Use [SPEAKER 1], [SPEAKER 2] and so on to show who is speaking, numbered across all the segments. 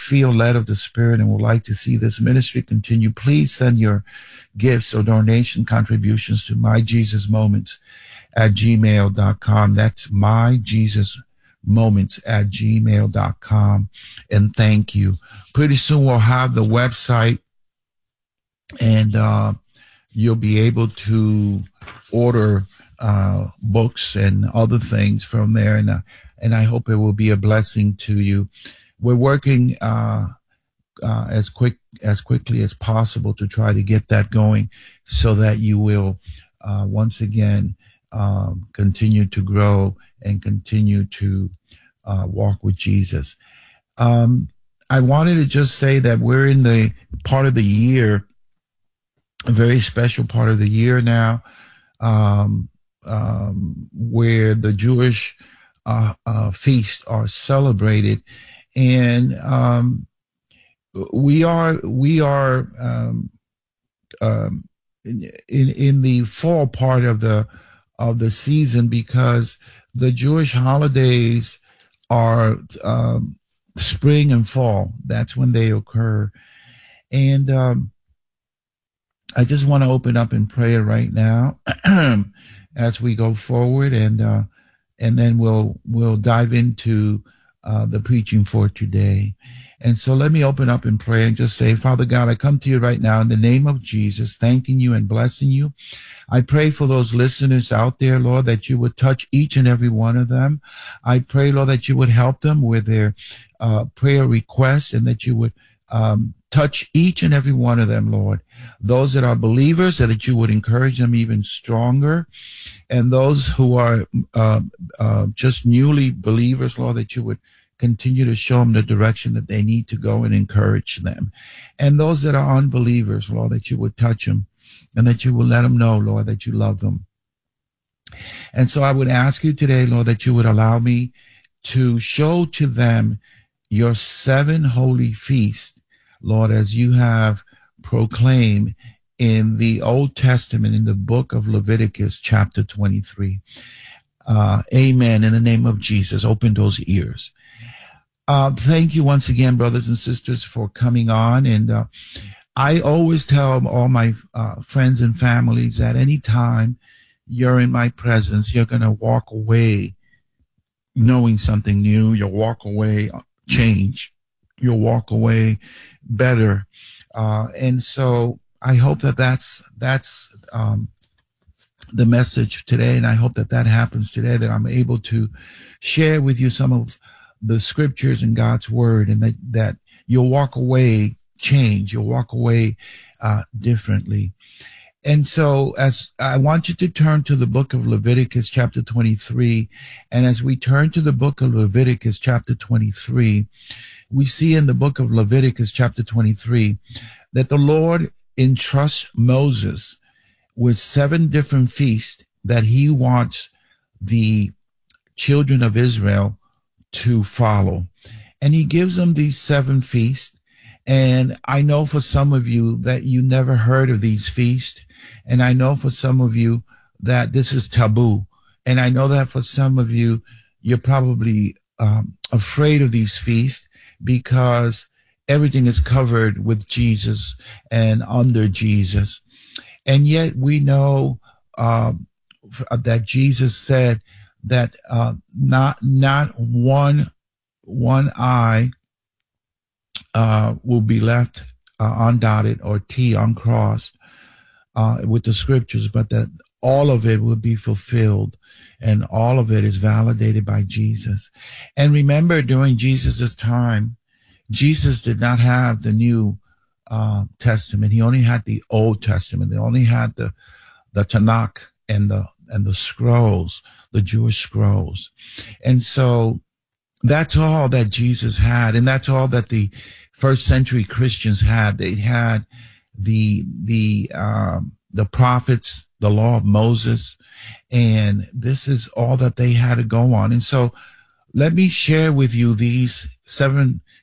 [SPEAKER 1] feel led of the Spirit and would like to see this ministry continue, please send your gifts or donation contributions to myjesusmoments@gmail.com. That's myjesusmoments@gmail.com. And thank you. Pretty soon we'll have the website, and you'll be able to order books and other things from there. And I hope it will be a blessing to you. We're working as quickly as possible to try to get that going, so that you will once again continue to grow and continue to walk with Jesus. I wanted to just say that we're in the part of the year, a very special part of the year now, where the Jewish feasts are celebrated, and we are in the fall part of the season, because the Jewish holidays are spring and fall. That's when they occur. And I just want to open up in prayer right now as we go forward, and then we'll dive into the preaching for today. And so let me open up in prayer and just say, Father God, I come to you right now in the name of Jesus, thanking you and blessing you. I pray for those listeners out there, Lord, that you would touch each and every one of them. I pray, Lord, that you would help them with their prayer requests, and that you would touch each and every one of them, Lord. Those that are believers, so that you would encourage them even stronger. And those who are just newly believers, Lord, that you would continue to show them the direction that they need to go and encourage them. And those that are unbelievers, Lord, that you would touch them, and that you will let them know, Lord, that you love them. And so I would ask you today, Lord, that you would allow me to show to them your 7 holy feasts, Lord, as you have proclaimed in the Old Testament, in the book of Leviticus, chapter 23. Amen. In the name of Jesus, open those ears. Thank you once again, brothers and sisters, for coming on. And I always tell all my friends and families that anytime you're in my presence, you're going to walk away knowing something new. You'll walk away changed. You'll walk away better. And so I hope that that's the message today. And I hope that happens today, that I'm able to share with you some of the scriptures and God's word, and that you'll walk away changed. You'll walk away differently. And so as I want you to turn to the book of Leviticus chapter 23. And as we turn to the book of Leviticus chapter 23, we see in the book of Leviticus chapter 23 that the Lord entrusts Moses with 7 different feasts that he wants the children of Israel to follow. And he gives them these 7 feasts. And I know for some of you that you never heard of these feasts. And I know for some of you that this is taboo. And I know that for some of you, you're probably afraid of these feasts, because everything is covered with Jesus and under Jesus. And yet we know that Jesus said that not one I will be left undotted or T uncrossed with the scriptures, but that all of it will be fulfilled, and all of it is validated by Jesus. And remember, during Jesus's time, Jesus did not have the New Testament. He only had the Old Testament. They only had the Tanakh and the scrolls, the Jewish scrolls. And so that's all that Jesus had, and that's all that the first century Christians had. They had the prophets, the law of Moses, and this is all that they had to go on. And so let me share with you these 7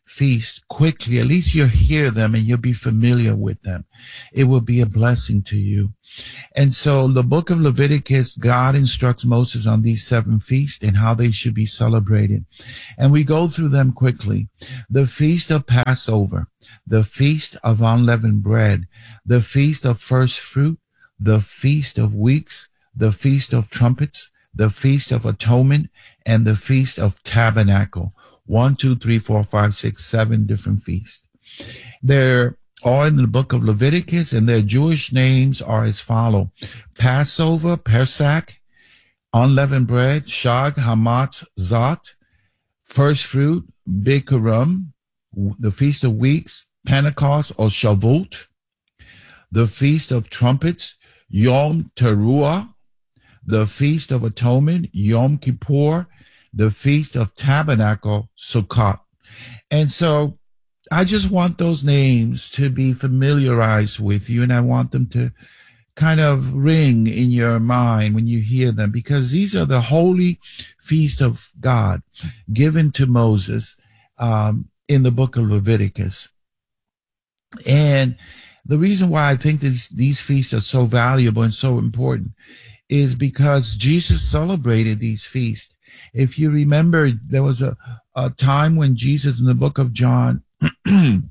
[SPEAKER 1] feasts quickly. At least you'll hear them and you'll be familiar with them. It will be a blessing to you. And so the book of Leviticus, God instructs Moses on these 7 feasts and how they should be celebrated. And we go through them quickly. The feast of Passover, the feast of unleavened bread, the feast of first fruit, the feast of weeks, the feast of trumpets, the feast of atonement, and the feast of tabernacle. 1, 2, 3, 4, 5, 6, 7 different feasts. They're all in the book of Leviticus, and their Jewish names are as follow: Passover, Pesach, unleavened bread, Shag, Hamat, Zot, first fruit, Bikurim, the feast of weeks, Pentecost or Shavuot, the feast of trumpets, Yom Teruah, the feast of atonement, Yom Kippur, the feast of tabernacle, Sukkot. And so I just want those names to be familiarized with you, and I want them to kind of ring in your mind when you hear them, because these are the holy feast of God given to Moses in the book of Leviticus. And the reason why I think these feasts are so valuable and so important is because Jesus celebrated these feasts. If you remember, there was a time when Jesus in the book of John, and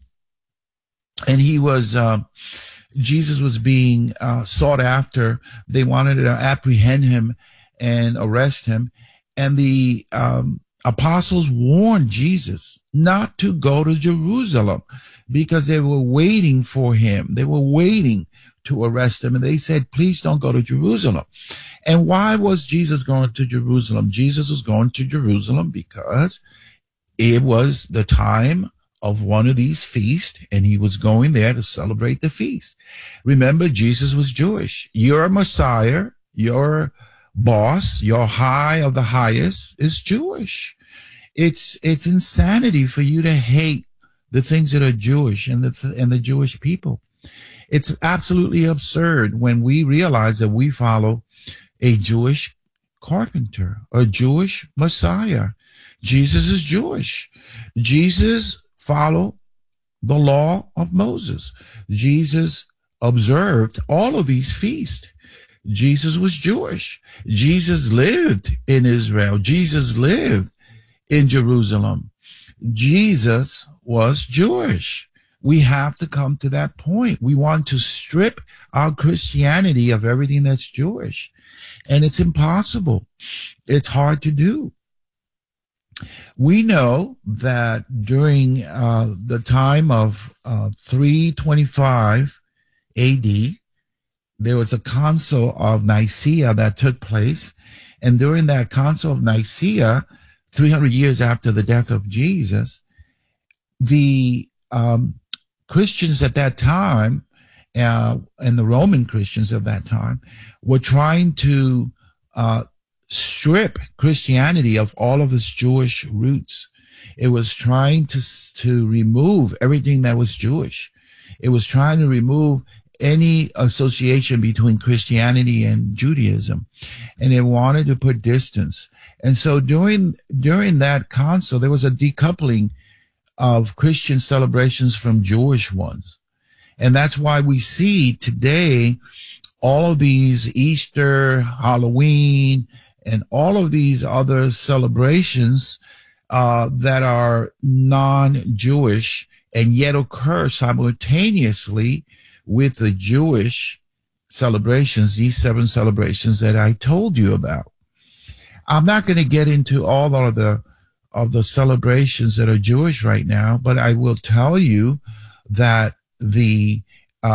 [SPEAKER 1] Jesus was being sought after. They wanted to apprehend him and arrest him. And the apostles warned Jesus not to go to Jerusalem because they were waiting for him. They were waiting to arrest him. And they said, please don't go to Jerusalem. And why was Jesus going to Jerusalem? Jesus was going to Jerusalem because it was the time of one of these feasts, and he was going there to celebrate the feast. Remember, Jesus was Jewish. Your Messiah, your boss, your high of the highest is Jewish. It's insanity for you to hate the things that are Jewish and the Jewish people. It's absolutely absurd when we realize that we follow a Jewish carpenter, a Jewish Messiah. Jesus is Jewish. Jesus followed the law of Moses. Jesus observed all of these feasts. Jesus was Jewish. Jesus lived in Israel. Jesus lived in Jerusalem. Jesus was Jewish. We have to come to that point. We want to strip our Christianity of everything that's Jewish. And it's impossible. It's hard to do. We know that during the time of 325 AD, there was a council of Nicaea that took place. And during that council of Nicaea, 300 years after the death of Jesus, the Christians at that time and the Roman Christians of that time were trying to strip Christianity of all of its Jewish roots. It was trying to remove everything that was Jewish. It was trying to remove any association between Christianity and Judaism, and it wanted to put distance. And so during that council, there was a decoupling of Christian celebrations from Jewish ones. And that's why we see today all of these Easter, Halloween, and all of these other celebrations that are non-Jewish and yet occur simultaneously with the Jewish celebrations, these 7 celebrations that I told you about. I'm not going to get into all of the celebrations that are Jewish right now, but I will tell you that the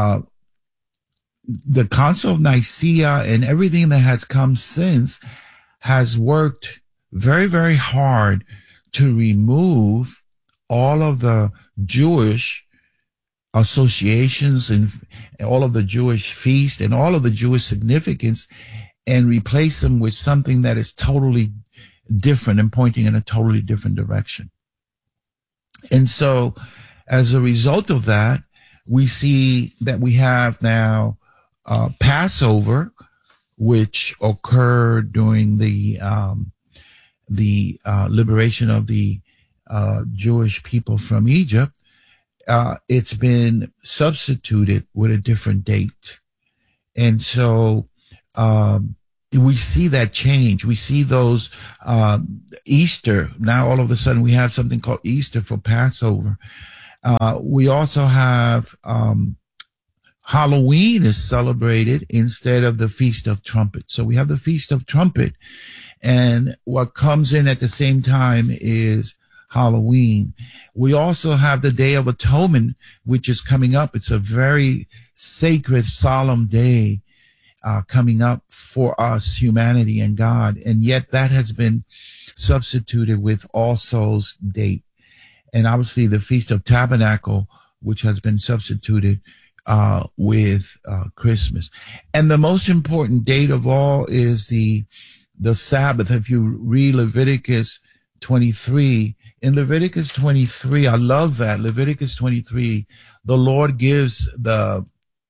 [SPEAKER 1] Council of Nicaea and everything that has come since has worked very, very hard to remove all of the Jewish associations and all of the Jewish feasts and all of the Jewish significance and replace them with something that is totally different and pointing in a totally different direction. And so as a result of that, we see that we have now Passover, which occurred during the liberation of the Jewish people from Egypt, it's been substituted with a different date. And so we see that change. We see those Easter. Now, all of a sudden, we have something called Easter for Passover. We also have Halloween is celebrated instead of the Feast of Trumpets. So we have the Feast of Trumpet, and what comes in at the same time is Halloween. We also have the Day of Atonement, which is coming up. It's a very sacred, solemn day coming up for us, humanity and God. And yet that has been substituted with All Souls date. And obviously the Feast of Tabernacle, which has been substituted with Christmas. And the most important date of all is the Sabbath. If you read Leviticus 23, in Leviticus 23, I love that. Leviticus 23, the Lord gives the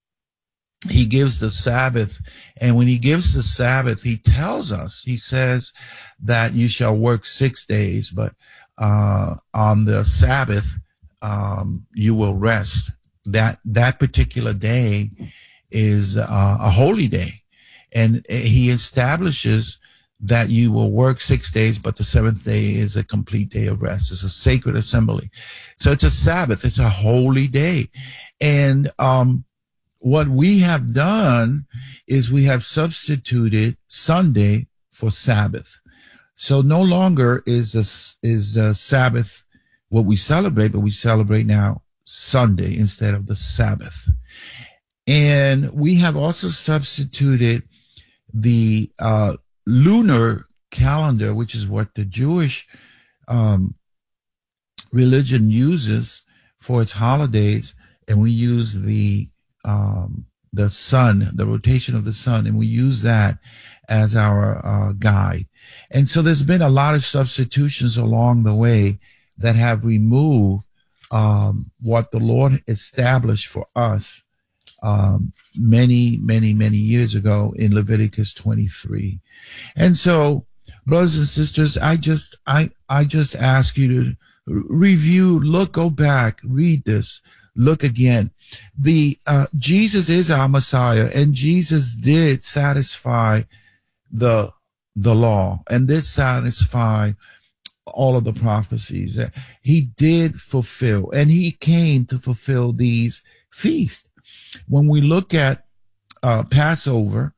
[SPEAKER 1] Sabbath. And when he gives the Sabbath, he tells us, he says that you shall work 6 days, but on the Sabbath, you will rest. That particular day is a holy day. And he establishes that you will work 6 days, but the seventh day is a complete day of rest. It's a sacred assembly. So it's a Sabbath. It's a holy day. And what we have done is we have substituted Sunday for Sabbath. So no longer is the Sabbath what we celebrate, but we celebrate now Sunday instead of the Sabbath. And we have also substituted the lunar calendar, which is what the Jewish religion uses for its holidays, and we use the sun, the rotation of the sun, and we use that as our guide. And so there's been a lot of substitutions along the way that have removed what the Lord established for us many years ago in Leviticus 23. And so, brothers and sisters, I just ask you to review, go back, read this, look again. Jesus is our Messiah, and Jesus did satisfy the law and did satisfy all of the prophecies. He did fulfill, and he came to fulfill these feasts. When we look at Passover,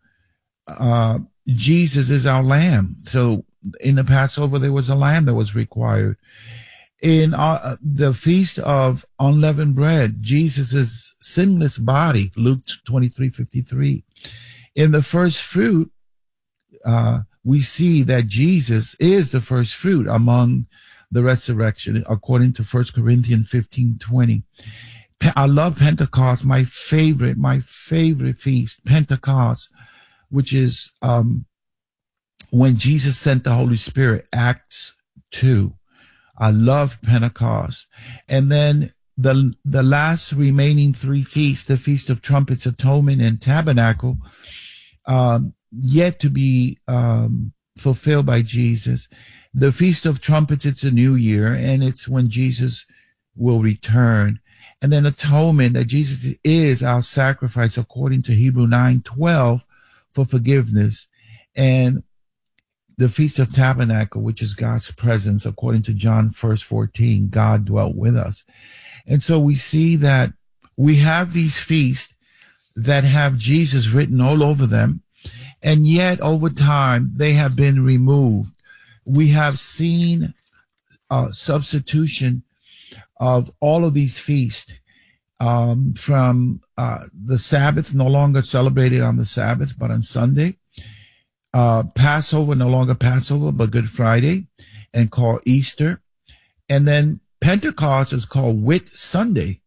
[SPEAKER 1] Jesus is our lamb. So in the Passover, there was a lamb that was required. In the Feast of Unleavened Bread, Jesus' sinless body, Luke 23:53. In the first fruit, we see that Jesus is the first fruit among the resurrection, according to 1 Corinthians 15:20. I love Pentecost, my favorite feast, Pentecost, which is when Jesus sent the Holy Spirit, Acts 2. I love Pentecost. And then the last remaining three feasts, the Feast of Trumpets, Atonement, and Tabernacle, yet to be fulfilled by Jesus. The Feast of Trumpets, it's a new year, and it's when Jesus will return. And then Atonement, that Jesus is our sacrifice, according to Hebrew 9:12, for forgiveness. And the Feast of Tabernacle, which is God's presence, according to John 1:14, God dwelt with us. And so we see that we have these feasts that have Jesus written all over them, and yet over time they have been removed. We have seen substitution of all of these feasts from the Sabbath, no longer celebrated on the Sabbath, but on Sunday. Passover, no longer Passover, but Good Friday, and called Easter. And then Pentecost is called Whit Sunday,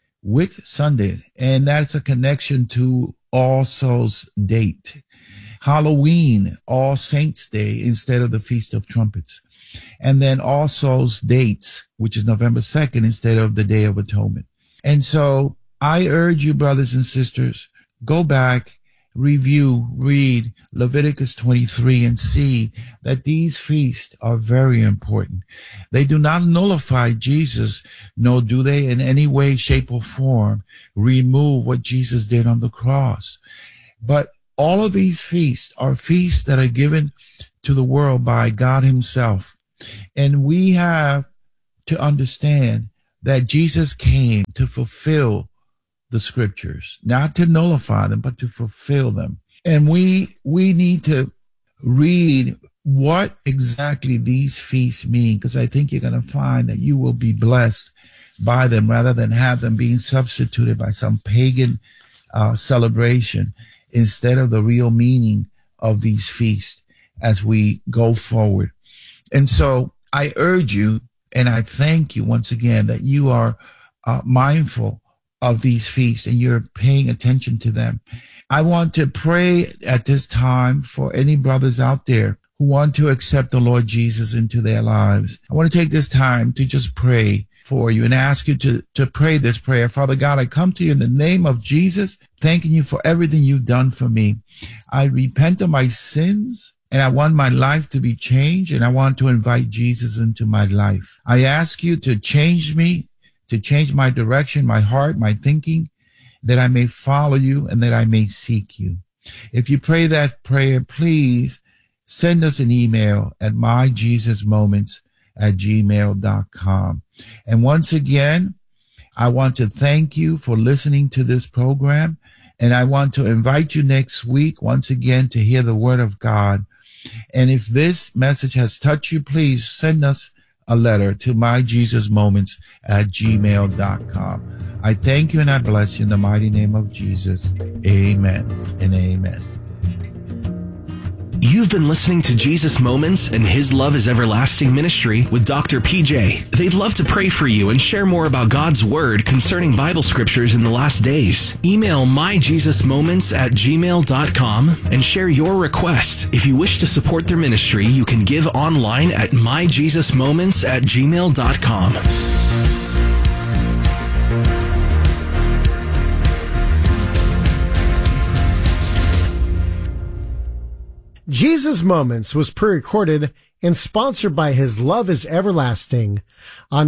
[SPEAKER 1] and that's a connection to All Souls date. Halloween, All Saints Day instead of the Feast of Trumpets. And then All Souls dates, which is November 2nd instead of the Day of Atonement. And so I urge you, brothers and sisters, go back, read Leviticus 23 and see that these feasts are very important. They do not nullify Jesus, nor do they in any way, shape, or form remove what Jesus did on the cross. But all of these feasts are feasts that are given to the world by God himself. And we have to understand that Jesus came to fulfill the scriptures, not to nullify them, but to fulfill them. And we need to read what exactly these feasts mean, because I think you're going to find that you will be blessed by them rather than have them being substituted by some pagan celebration instead of the real meaning of these feasts as we go forward. And so I urge you, and I thank you once again that you are mindful of these feasts and you're paying attention to them. I want to pray at this time for any brothers out there who want to accept the Lord Jesus into their lives. I want to take this time to just pray for you and ask you to pray this prayer. Father God, I come to you in the name of Jesus, thanking you for everything you've done for me. I repent of my sins, and I want my life to be changed, and I want to invite Jesus into my life. I ask you to change me, to change my direction, my heart, my thinking, that I may follow you and that I may seek you. If you pray that prayer, please send us an email at myjesusmoments@gmail.com. And once again, I want to thank you for listening to this program. And I want to invite you next week once again to hear the word of God. And if this message has touched you, please send us a letter to myjesusmoments@gmail.com. I thank you and I bless you in the mighty name of Jesus. Amen and amen.
[SPEAKER 2] You've been listening to Jesus Moments and His Love is Everlasting Ministry with Dr. PJ. They'd love to pray for you and share more about God's Word concerning Bible scriptures in the last days. Email myjesusmoments@gmail.com and share your request. If you wish to support their ministry, you can give online at myjesusmoments@gmail.com.
[SPEAKER 3] Jesus Moments was pre-recorded and sponsored by His Love is Everlasting on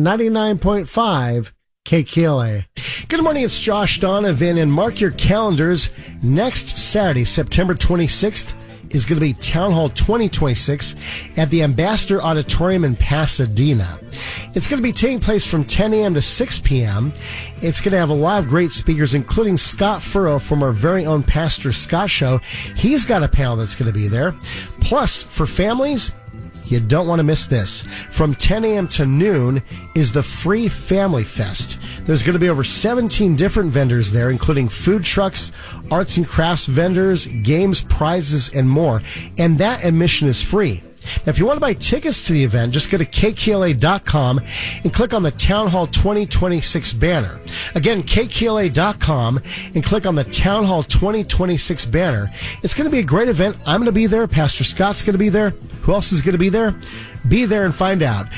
[SPEAKER 3] 99.5 KKLA. Good morning, it's Josh Donovan, and mark your calendars. Next Saturday, September 26th, is going to be Town Hall 2026 at the Ambassador Auditorium in Pasadena. It's going to be taking place from 10 a.m. to 6 p.m. It's going to have a lot of great speakers, including Scott Furrow from our very own Pastor Scott Show. He's got a panel that's going to be there. Plus, for families, you don't want to miss this. From 10 a.m. to noon is the Free Family Fest. There's going to be over 17 different vendors there, including food trucks, arts and crafts vendors, games, prizes, and more. And that admission is free. Now, if you want to buy tickets to the event, just go to kkla.com and click on the Town Hall 2026 banner. Again, kkla.com and click on the Town Hall 2026 banner. It's going to be a great event. I'm going to be there. Pastor Scott's going to be there. Who else is going to be there? Be there and find out.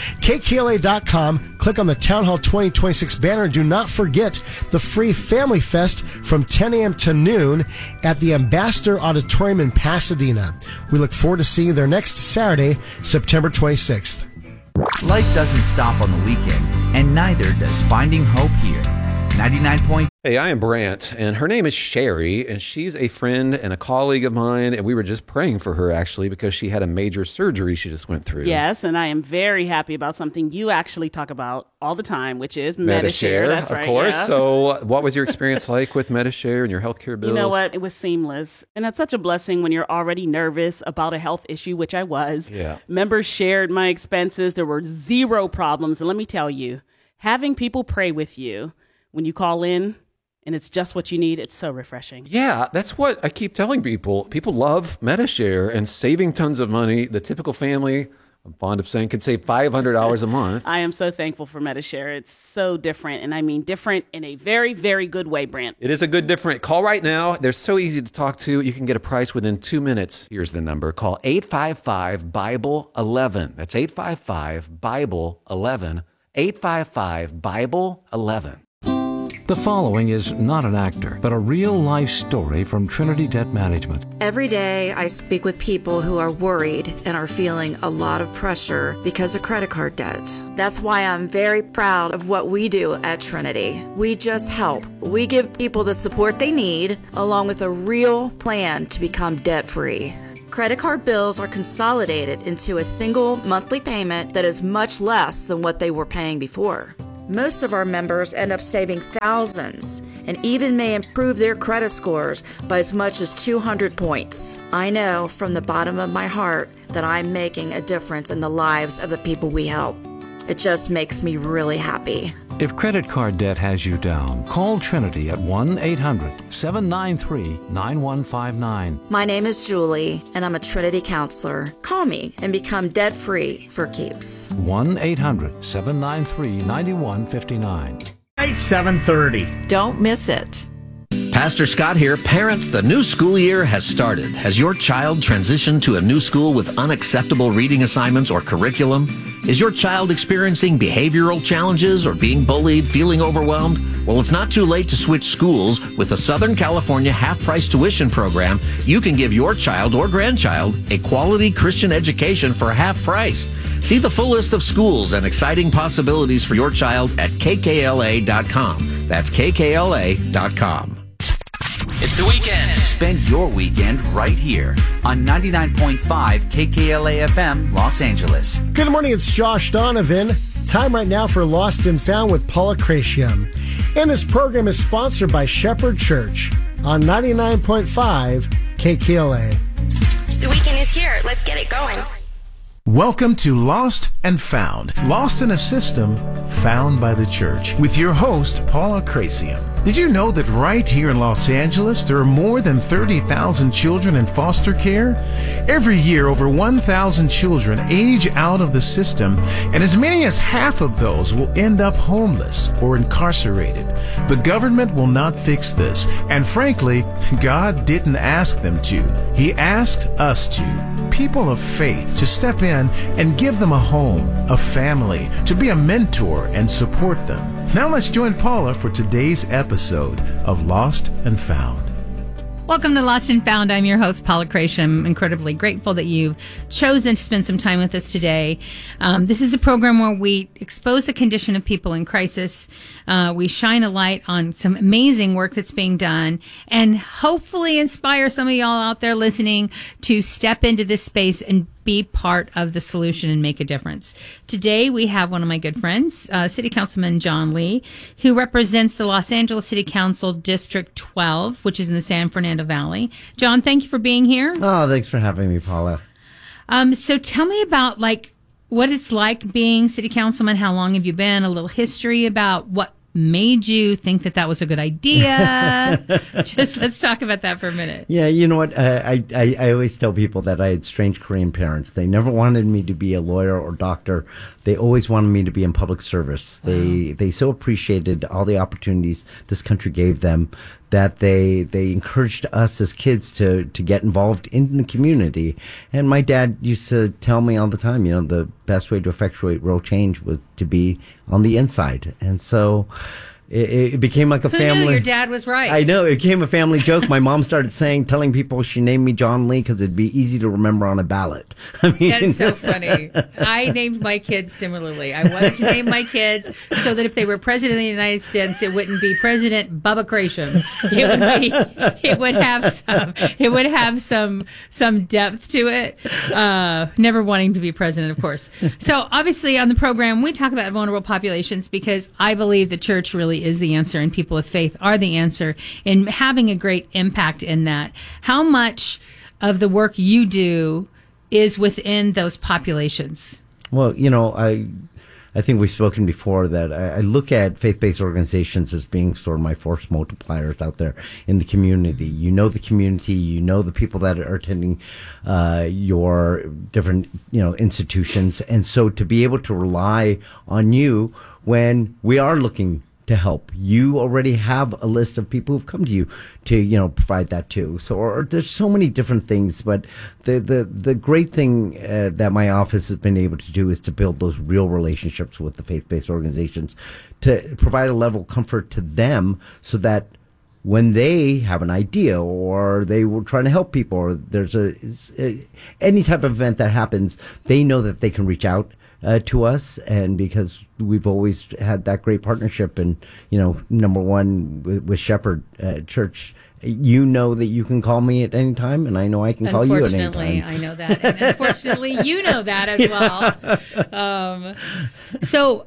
[SPEAKER 3] kkla.com, click on the Town Hall 2026 banner, and do not forget the Free Family Fest from 10 a.m. to noon at the Ambassador Auditorium in Pasadena. We look forward to seeing you there next Saturday, September 26th.
[SPEAKER 4] Life doesn't stop on the weekend, and neither does finding hope here. 99.
[SPEAKER 5] Hey, I am Brant, and her name is Sherry, and she's a friend and a colleague of mine, and we were just praying for her, actually, because she had a major surgery she just went through.
[SPEAKER 6] Yes, and I am very happy about something you actually talk about all the time, which is Medi-Share. That's right,
[SPEAKER 5] of course.
[SPEAKER 6] Yeah.
[SPEAKER 5] So what was your experience like with Medi-Share and your healthcare bills?
[SPEAKER 6] You know what? It was seamless, and that's such a blessing when you're already nervous about a health issue, which I was.
[SPEAKER 5] Yeah.
[SPEAKER 6] Members shared my expenses. There were zero problems, and let me tell you, having people pray with you when you call in, and it's just what you need, it's so refreshing.
[SPEAKER 5] Yeah, that's what I keep telling people. People love Medi-Share and saving tons of money. The typical family, I'm fond of saying, could save $500 a month.
[SPEAKER 6] I am so thankful for Medi-Share. It's so different, and I mean different in a very, very good way, Brant.
[SPEAKER 5] It is a good different. Call right now. They're so easy to talk to. You can get a price within 2 minutes. Here's the number. Call 855-BIBLE-11. That's 855-BIBLE-11. 855-BIBLE-11.
[SPEAKER 7] The following is not an actor, but a real-life story from Trinity Debt Management.
[SPEAKER 8] Every day I speak with people who are worried and are feeling a lot of pressure because of credit card debt. That's why I'm very proud of what we do at Trinity. We just help. We give people the support they need, along with a real plan to become debt-free. Credit card bills are consolidated into a single monthly payment that is much less than what they were paying before. Most of our members end up saving thousands and even may improve their credit scores by as much as 200 points. I know from the bottom of my heart that I'm making a difference in the lives of the people we help. It just makes me really happy.
[SPEAKER 7] If credit card debt has you down, call Trinity at 1-800-793-9159.
[SPEAKER 8] My name is Julie, and I'm a Trinity counselor. Call me and become debt-free for keeps.
[SPEAKER 7] 1-800-793-9159.
[SPEAKER 9] 7:30.
[SPEAKER 10] Don't miss it.
[SPEAKER 11] Pastor Scott here. Parents, the new school year has started. Has your child transitioned to a new school with unacceptable reading assignments or curriculum? Is your child experiencing behavioral challenges or being bullied, feeling overwhelmed? Well, it's not too late to switch schools. With the Southern California half-price tuition program, you can give your child or grandchild a quality Christian education for half price. See the full list of schools and exciting possibilities for your child at kkla.com. That's kkla.com.
[SPEAKER 4] It's the weekend. Spend your weekend right here on 99.5 KKLA FM, Los Angeles.
[SPEAKER 3] Good morning, it's Josh Donovan. Time right now for Lost and Found with Paula Cratium. And this program is sponsored by Shepherd Church on 99.5 KKLA.
[SPEAKER 12] The weekend is here. Let's get it going.
[SPEAKER 13] Welcome to Lost and Found. Lost in a system found by the church. With your host, Paula Cratium. Did you know that right here in Los Angeles, there are more than 30,000 children in foster care? Every year, over 1,000 children age out of the system, and as many as half of those will end up homeless or incarcerated. The government will not fix this, and frankly, God didn't ask them to. He asked us to. People of faith to step in and give them a home, a family, to be a mentor and support them. Now let's join Paula for today's episode of Lost and Found.
[SPEAKER 14] Welcome to Lost and Found. I'm your host, Paula Cratium. I'm incredibly grateful that you've chosen to spend some time with us today. This is a program where we expose the condition of people in crisis. We shine a light on some amazing work that's being done and hopefully inspire some of y'all out there listening to step into this space and be part of the solution and make a difference. Today, we have one of my good friends, City Councilman John Lee, who represents the Los Angeles City Council District 12, which is in the San Fernando Valley. John, thank you for being here.
[SPEAKER 15] Oh, thanks for having me, Paula.
[SPEAKER 14] So tell me about, what it's like being city councilman. How long have you been? A little history about what made you think that was a good idea. Just let's talk about that for a minute.
[SPEAKER 15] Yeah, you know what? I always tell people that I had strange Korean parents. They never wanted me to be a lawyer or doctor. They always wanted me to be in public service. Wow. They so appreciated all the opportunities this country gave them that they encouraged us as kids to get involved in the community. And my dad used to tell me all the time, the best way to effectuate real change was to be on the inside. And so it became like a family.
[SPEAKER 14] Who knew your dad was right?
[SPEAKER 15] I know. It became a family joke. My mom started telling people she named me John Lee because it'd be easy to remember on a ballot.
[SPEAKER 14] That's so funny. I named my kids similarly. I wanted to name my kids so that if they were president of the United States, it wouldn't be President Bubba Cratium. It would have some depth to it. Never wanting to be president, of course. So obviously on the program, we talk about vulnerable populations because I believe the church really is the answer and people of faith are the answer in having a great impact in that. How much of the work you do is within those populations?
[SPEAKER 15] Well, I think we've spoken before that I look at faith-based organizations as being sort of my force multipliers out there in the community. The community, the people that are attending your different, institutions. And so to be able to rely on you when we are looking to help. You already have a list of people who've come to you to, provide that too. So, or there's so many different things, but the great thing that my office has been able to do is to build those real relationships with the faith-based organizations, to provide a level of comfort to them so that when they have an idea or they were trying to help people or there's any type of event that happens, they know that they can reach out to us, and because we've always had that great partnership, and number one with Shepherd Church, you know that you can call me at any time, and I know I can call you at any time.
[SPEAKER 14] Unfortunately, I know that, and unfortunately, you know that as well. So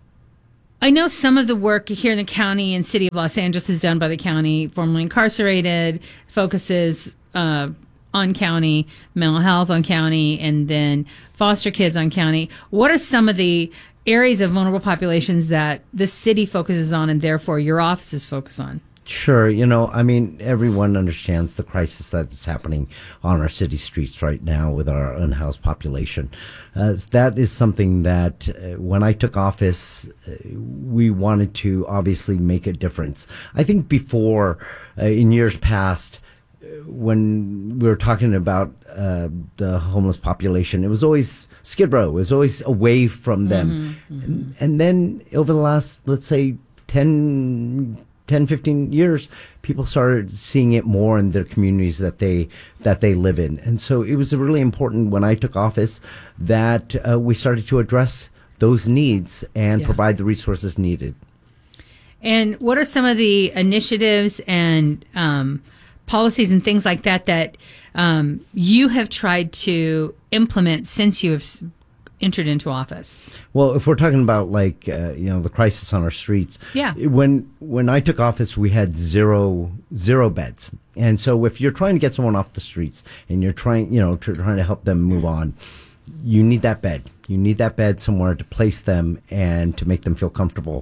[SPEAKER 14] I know some of the work here in the county and city of Los Angeles is done by the county, formerly incarcerated, focuses on county, mental health on county, and then foster kids on county. What are some of the areas of vulnerable populations that the city focuses on and therefore your offices focus on?
[SPEAKER 15] Sure. Everyone understands the crisis that's happening on our city streets right now with our unhoused population. That is something that when I took office, we wanted to obviously make a difference. I think before, in years past, when we were talking about the homeless population, it was always Skid Row. It was always away from them. And then over the last, let's say, 10, 15 years, people started seeing it more in their communities that they live in. And so it was really important when I took office that we started to address those needs and provide the resources needed.
[SPEAKER 14] And what are some of the initiatives and policies and things like that you have tried to implement since you have entered into office?
[SPEAKER 15] Well, if we're talking about the crisis on our streets, when I took office, we had zero beds, and so if you're trying to get someone off the streets and you're trying to help them move on, you need that bed. You need that bed somewhere to place them and to make them feel comfortable.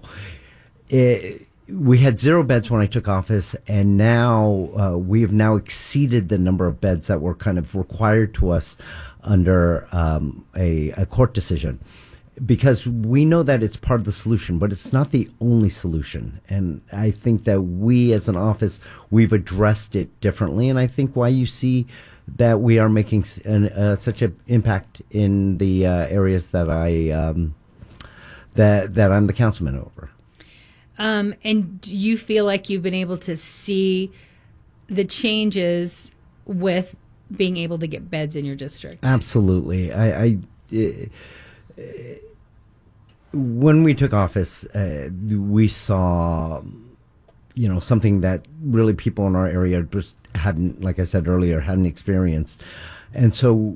[SPEAKER 15] We had 0 beds when I took office, and now we have now exceeded the number of beds that were kind of required to us under a court decision, because we know that it's part of the solution, but it's not the only solution. And I think that we as an office, we've addressed it differently, and I think why you see that we are making such an impact in the areas that that I'm the councilman over.
[SPEAKER 14] And do you feel like you've been able to see the changes with being able to get beds in your district?
[SPEAKER 15] Absolutely. When we took office, we saw, something that really people in our area just hadn't, like I said earlier, hadn't experienced. And so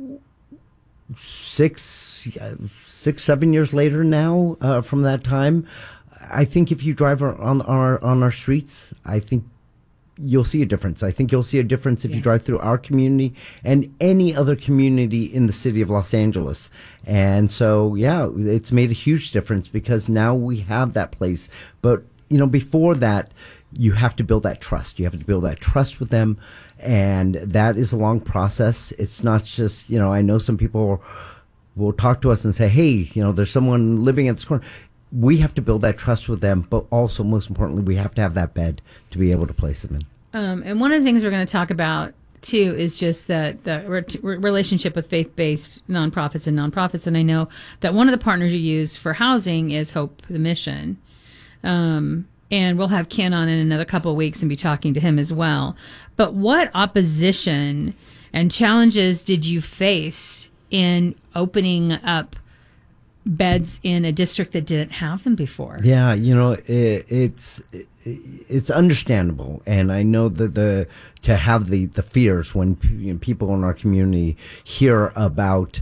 [SPEAKER 15] 7 years later now, from that time, I think if you drive on our streets, I think you'll see a difference. I think you'll see a difference if you drive through our community and any other community in the city of Los Angeles. And so, it's made a huge difference because now we have that place. But, before that, you have to build that trust. You have to build that trust with them. And that is a long process. It's not just, I know some people will talk to us and say, hey, there's someone living at this corner. We have to build that trust with them, but also, most importantly, we have to have that bed to be able to place them in.
[SPEAKER 14] And one of the things we're going to talk about, too, is just the relationship with faith-based nonprofits. And I know that one of the partners you use for housing is Hope the Mission. And we'll have Ken on in another couple of weeks and be talking to him as well. But what opposition and challenges did you face in opening up beds in a district that didn't have them before?
[SPEAKER 15] Yeah, it's understandable, and I know that to have the fears when people in our community hear about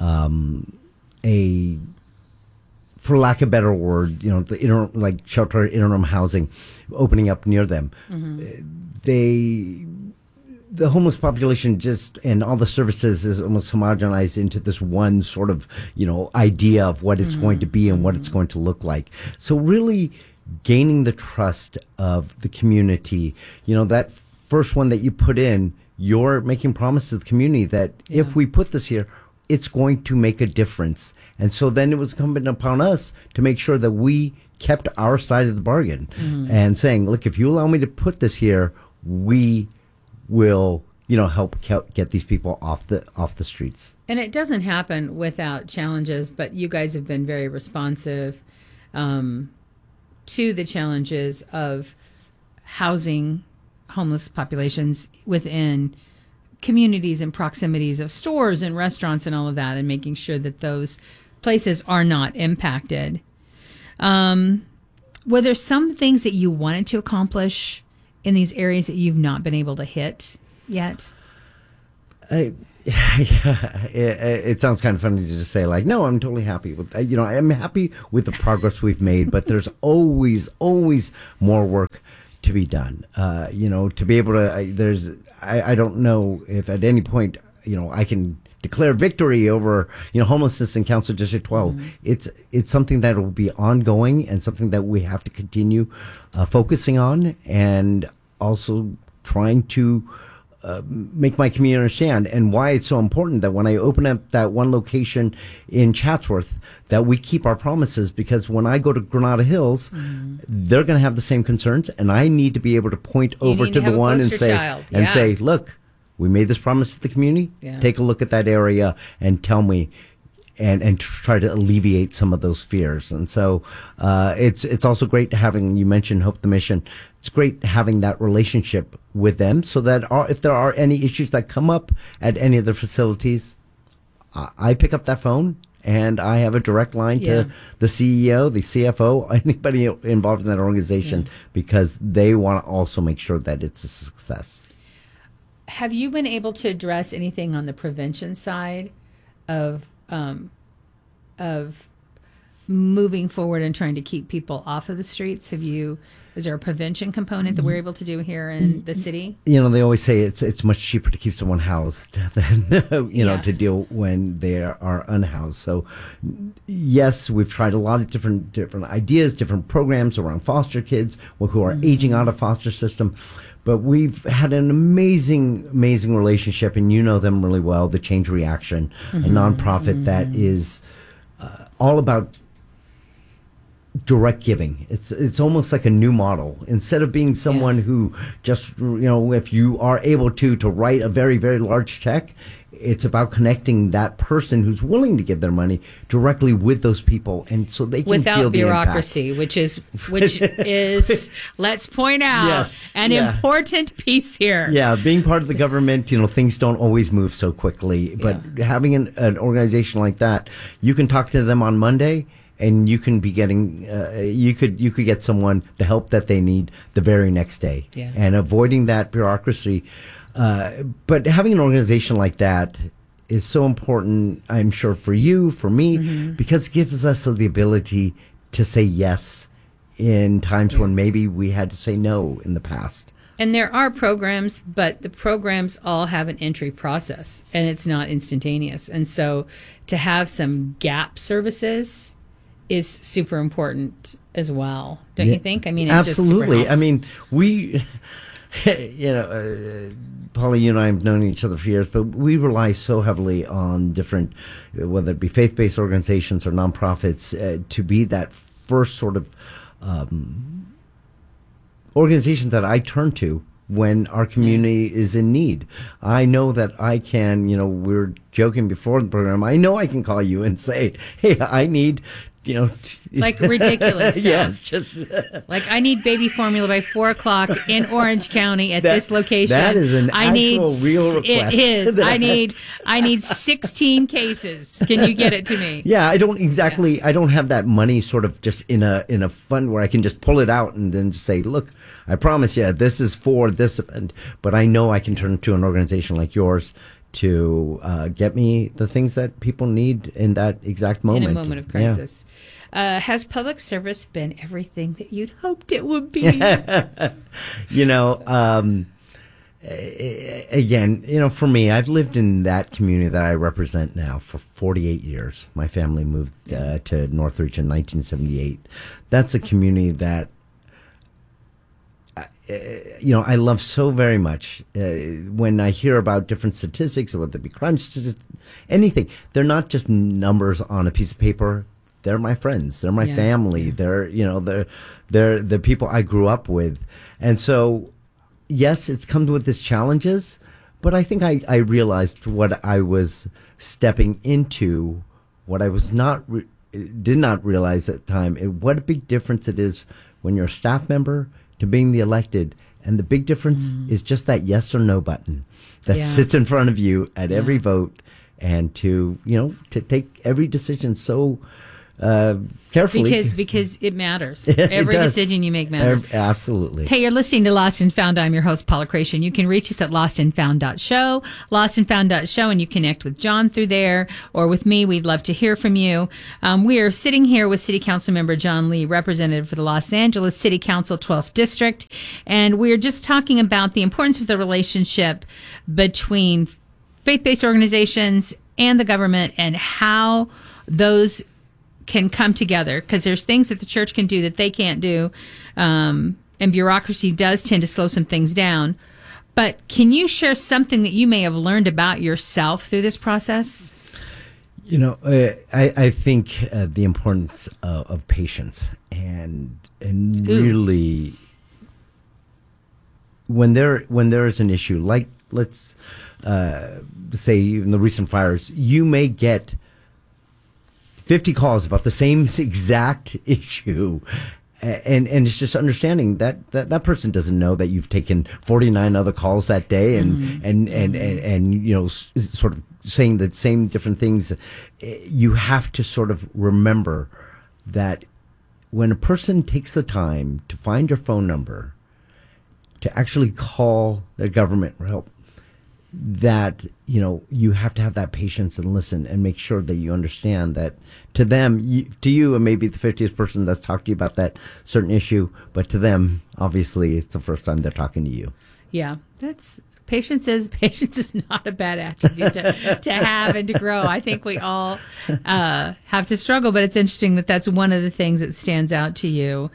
[SPEAKER 15] for lack of a better word, the shelter interim housing opening up near them. The homeless population and all the services is almost homogenized into this one sort of, idea of what it's going to be and what it's going to look like. So really gaining the trust of the community, that first one that you put in, you're making promises to the community that if we put this here, it's going to make a difference. And so then it was incumbent upon us to make sure that we kept our side of the bargain and saying, look, if you allow me to put this here, we will, help get these people off the streets.
[SPEAKER 14] And it doesn't happen without challenges, but you guys have been very responsive to the challenges of housing homeless populations within communities and proximities of stores and restaurants and all of that, and making sure that those places are not impacted. Were there some things that you wanted to accomplish in these areas that you've not been able to hit yet?
[SPEAKER 15] It sounds kind of funny to just say, like, no, I'm totally happy with, I'm happy with the progress we've made, but there's always more work to be done. To be able to, I don't know if at any point, I can declare victory over, homelessness in Council District 12. It's something that will be ongoing and something that we have to continue focusing on, and also trying to make my community understand, and why it's so important that when I open up that one location in Chatsworth, that we keep our promises, because when I go to Granada Hills, they're going to have the same concerns, and I need to be able to point over to the one and say, look, we made this promise to the community. Yeah. Take a look at that area and tell me, and try to alleviate some of those fears. And so it's also great having, you mentioned Hope the Mission. It's great having that relationship with them, so that if there are any issues that come up at any of the facilities, I pick up that phone and I have a direct line to the CEO, the CFO, anybody involved in that organization, because they want to also make sure that it's a success.
[SPEAKER 14] Have you been able to address anything on the prevention side of moving forward and trying to keep people off of the streets? Is there a prevention component that we're able to do here in the city?
[SPEAKER 15] They always say it's much cheaper to keep someone housed than to deal when they are unhoused. So yes, we've tried a lot of different ideas, different programs around foster kids who are aging out of foster system. But we've had an amazing relationship, and you know them really well, the Change Reaction, a nonprofit that is all about direct giving. It's almost like a new model. Instead of being someone who just, if you are able to write a very, very large check, it's about connecting that person who's willing to give their money directly with those people, and so they can
[SPEAKER 14] without
[SPEAKER 15] feel the
[SPEAKER 14] bureaucracy,
[SPEAKER 15] impact.
[SPEAKER 14] which is let's point out an important piece here.
[SPEAKER 15] Yeah, being part of the government, things don't always move so quickly, but having an organization like that, you can talk to them on Monday, and you can be getting, you could get someone the help that they need the very next day, and avoiding that bureaucracy. But having an organization like that is so important, I'm sure, for you, for me, because it gives us the ability to say yes in times when maybe we had to say no in the past.
[SPEAKER 14] And there are programs, but the programs all have an entry process, and it's not instantaneous. And so to have some gap services is super important as well, don't you think? I mean,
[SPEAKER 15] absolutely. I mean, we, Polly, you and I have known each other for years, but we rely so heavily on different, whether it be faith-based organizations or nonprofits, to be that first sort of organization that I turn to when our community is in need. I know that I can, we were joking before the program, I know I can call you and say, hey, I need,
[SPEAKER 14] like ridiculous stuff.
[SPEAKER 15] Yes, just
[SPEAKER 14] like I need baby formula by 4:00 in Orange County at this location.
[SPEAKER 15] That is an real request.
[SPEAKER 14] It is. I need 16 cases. Can you get it to me?
[SPEAKER 15] Yeah, I don't have that money sort of just in a fund where I can just pull it out and then just say, look, I promise you, this is for this event. But I know I can turn to an organization like yours to get me the things that people need in that exact moment.
[SPEAKER 14] In a moment of crisis. Has public service been everything that you'd hoped it would be?
[SPEAKER 15] Again, for me, I've lived in that community that I represent now for 48 years. My family moved to Northridge in 1978. That's a community that I love so very much. When I hear about different statistics, or whether it be crime statistics, anything, they're not just numbers on a piece of paper. they're my friends, they're my
[SPEAKER 14] Yeah.
[SPEAKER 15] family, they're the people I grew up with. And so, yes, it's come with its challenges, but I think I realized what I was stepping into, what I was did not realize at the time, what a big difference it is when you're a staff member to being the elected. And the big difference is just that yes or no button that sits in front of you at every vote, and to take every decision so carefully.
[SPEAKER 14] Because it matters.
[SPEAKER 15] It
[SPEAKER 14] Every
[SPEAKER 15] does.
[SPEAKER 14] decision you make matters.
[SPEAKER 15] Absolutely.
[SPEAKER 14] Hey, you're listening to Lost and Found. I'm your host, Paula Creation. You can reach us at lostandfound.show, lostandfound.show, and you connect with John through there or with me. We'd love to hear from you. We are sitting here with City Council Member John Lee, representative for the Los Angeles City Council 12th District, and we're just talking about the importance of the relationship between faith-based organizations and the government and how those can come together, because there's things that the church can do that they can't do, and bureaucracy does tend to slow some things down. But can you share something that you may have learned about yourself through this process?
[SPEAKER 15] I think the importance of patience and really when there is an issue, like let's say in the recent fires, you may get 50 calls about the same exact issue. And it's just understanding that person doesn't know that you've taken 49 other calls that day and sort of saying the same different things. You have to sort of remember that when a person takes the time to find your phone number, to actually call their government for help, that you have to have that patience and listen and make sure that you understand that to them, to you, it may be the 50th person that's talked to you about that certain issue, but to them, obviously, it's the first time they're talking to you.
[SPEAKER 14] Yeah, patience is not a bad attitude to have and to grow. I think we all have to struggle, but it's interesting that that's one of the things that stands out to you.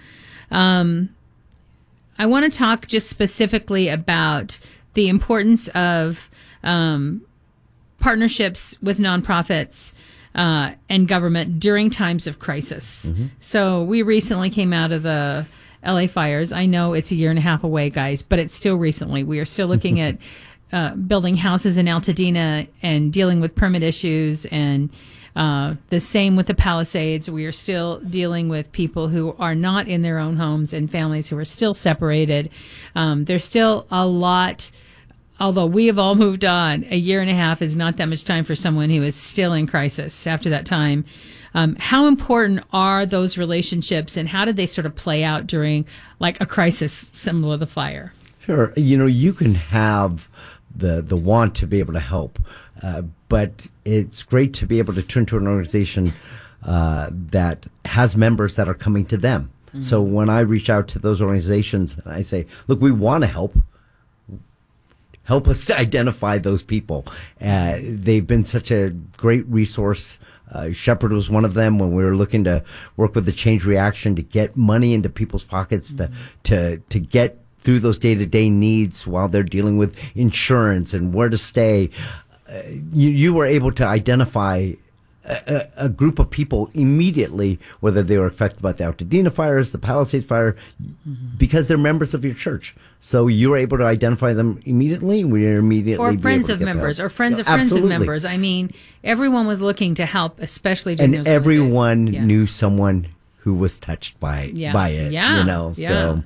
[SPEAKER 14] I want to talk just specifically about the importance of partnerships with nonprofits and government during times of crisis. Mm-hmm. So we recently came out of the LA fires. I know it's a year and a half away, guys, but it's still recently. We are still looking at building houses in Altadena and dealing with permit issues, and the same with the Palisades. We are still dealing with people who are not in their own homes and families who are still separated. There's still a lot. Although we have all moved on, a year and a half is not that much time for someone who is still in crisis after that time. How important are those relationships, and how did they sort of play out during like a crisis similar to the fire?
[SPEAKER 15] Sure. You can have the want to be able to help, but it's great to be able to turn to an organization that has members that are coming to them. Mm-hmm. So when I reach out to those organizations and I say, look, we want to help us to identify those people. They've been such a great resource. Shepherd was one of them when we were looking to work with the Change Reaction to get money into people's pockets, to get through those day-to-day needs while they're dealing with insurance and where to stay. You were able to identify a group of people immediately, whether they were affected by the Altadena fires, the Palisades fire, because they're members of your church. So you were able to identify them immediately. We were immediately
[SPEAKER 14] or friends of members, or friends of friends of members. I mean, everyone was looking to help, especially during those
[SPEAKER 15] everyone knew someone who was touched by it.
[SPEAKER 14] Yeah.
[SPEAKER 15] So.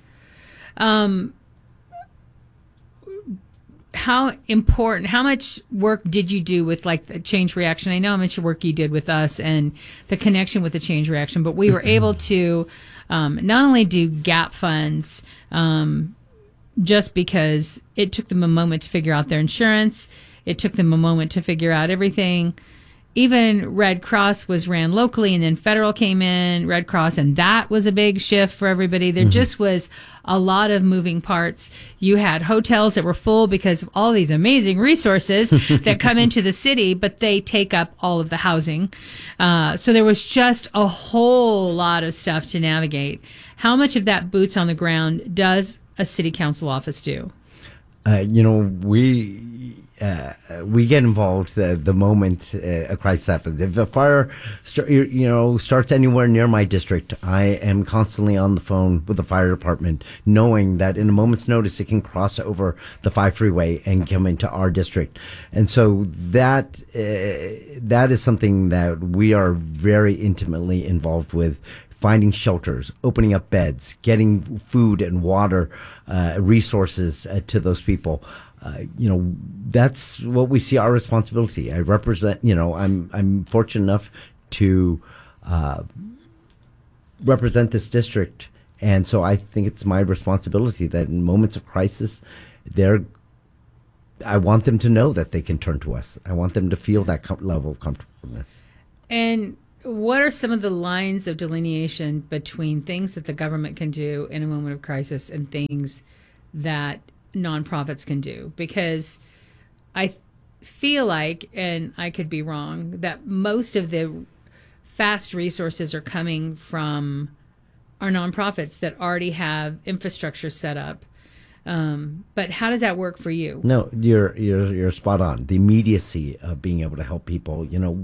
[SPEAKER 14] How much work did you do with like the Change Reaction? I know how much work you did with us and the connection with the Change Reaction, but we were able to not only do gap funds, just because it took them a moment to figure out their insurance. It took them a moment to figure out everything. Even Red Cross was ran locally, and then federal came in, Red Cross, and that was a big shift for everybody. There just was a lot of moving parts. You had hotels that were full because of all these amazing resources that come into the city, but they take up all of the housing. So there was just a whole lot of stuff to navigate. How much of that boots on the ground does a city council office do?
[SPEAKER 15] we get involved the moment a crisis happens. If a fire starts anywhere near my district, I am constantly on the phone with the fire department, knowing that in a moment's notice it can cross over the 5 freeway and come into our district. And so that is something that we are very intimately involved with. Finding shelters, opening up beds, getting food and water, resources to those people. That's what we see our responsibility. I represent, I'm fortunate enough to represent this district. And so I think it's my responsibility that in moments of crisis, I want them to know that they can turn to us. I want them to feel that level of comfortableness.
[SPEAKER 14] And what are some of the lines of delineation between things that the government can do in a moment of crisis and things that nonprofits can do? Because I feel like, and I could be wrong, that most of the fast resources are coming from our nonprofits that already have infrastructure set up. But how does that work for you?
[SPEAKER 15] No, you're spot on. The immediacy of being able to help people.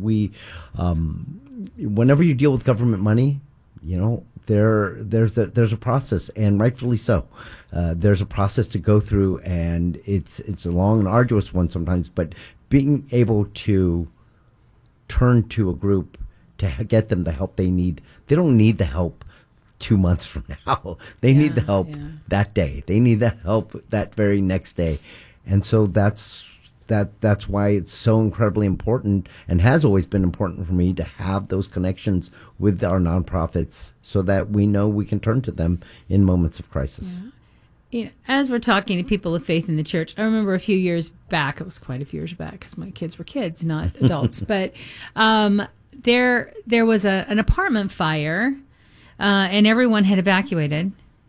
[SPEAKER 15] Whenever you deal with government money, there's a process, and rightfully so. There's a process to go through, and it's a long and arduous one sometimes. But being able to turn to a group to get them the help they need, they don't need the help 2 months from now. They need the help that day. They need the help that very next day. And so that's why it's so incredibly important, and has always been important for me, to have those connections with our nonprofits so that we know we can turn to them in moments of crisis.
[SPEAKER 14] Yeah. As we're talking to people of faith in the church, I remember a few years back, it was quite a few years back because my kids were kids, not adults, but there was an apartment fire. And everyone had evacuated.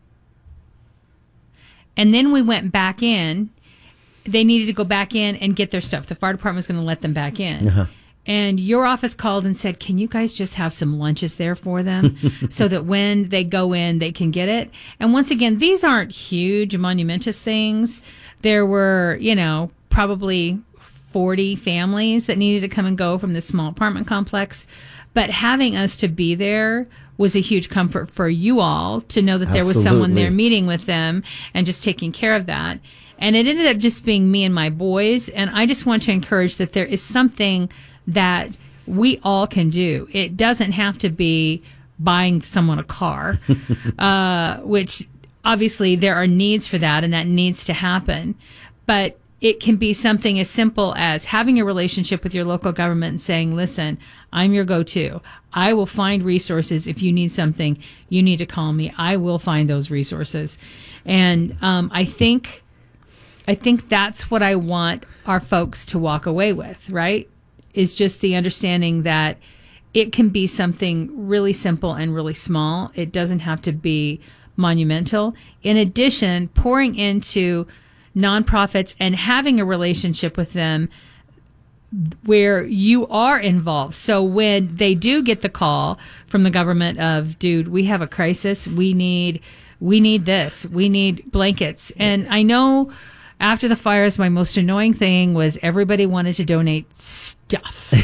[SPEAKER 14] And then we went back in. They needed to go back in and get their stuff. The fire department was going to let them back in. Uh-huh. And your office called and said, can you guys just have some lunches there for them so that when they go in, they can get it? And once again, these aren't huge, monumentous things. There were, probably 40 families that needed to come and go from this small apartment complex. But having us to be there was a huge comfort for you all to know that there was someone there meeting with them and just taking care of that. And it ended up just being me and my boys. And I just want to encourage that there is something that we all can do. It doesn't have to be buying someone a car, which obviously there are needs for that, and that needs to happen. But it can be something as simple as having a relationship with your local government and saying, listen, I'm your go-to. I will find resources. If you need something, you need to call me. I will find those resources. And I think that's what I want our folks to walk away with, right? Is just the understanding that it can be something really simple and really small. It doesn't have to be monumental. In addition, pouring into nonprofits and having a relationship with them where you are involved. So when they do get the call from the government of, dude, we have a crisis. We need this. We need blankets. And I know after the fires, my most annoying thing was everybody wanted to donate stuff.